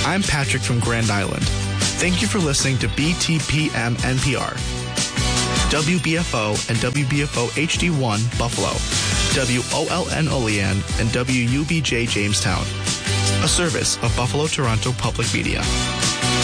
I'm Patrick from Grand Island. Thank you for listening to BTPM NPR. WBFO and WBFO HD1 Buffalo, WOLN Olean, and WUBJ Jamestown. A service of Buffalo Toronto Public Media.